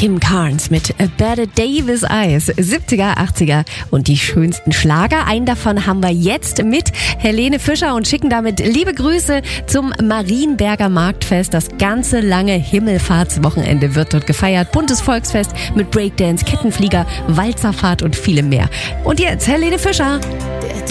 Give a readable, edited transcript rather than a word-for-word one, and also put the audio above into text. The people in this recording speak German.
Kim Carnes mit A Better Davis Eyes, 70er, 80er und die schönsten Schlager. Einen davon haben wir jetzt mit Helene Fischer und schicken damit liebe Grüße zum Marienberger Marktfest. Das ganze lange Himmelfahrtswochenende wird dort gefeiert. Buntes Volksfest mit Breakdance, Kettenflieger, Walzerfahrt und vielem mehr. Und jetzt Helene Fischer.